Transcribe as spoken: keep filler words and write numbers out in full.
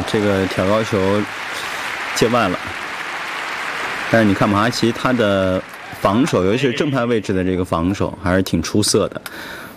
这个挑高球界外了。但是你看马哈奇他的防守，尤其是正派位置的这个防守，还是挺出色的。